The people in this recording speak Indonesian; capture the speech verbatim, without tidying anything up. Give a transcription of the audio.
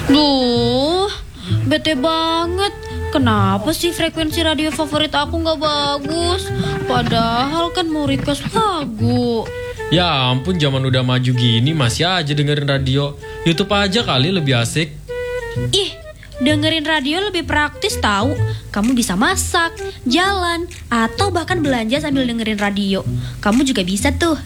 Duh, bete banget. Kenapa sih frekuensi radio favorit aku gak bagus? Padahal kan mau request lagu. Ya ampun, zaman udah maju gini masih aja dengerin radio. YouTube aja kali lebih asik. Ih, dengerin radio lebih praktis tahu. Kamu bisa masak, jalan, atau bahkan belanja sambil dengerin radio. Kamu juga bisa tuh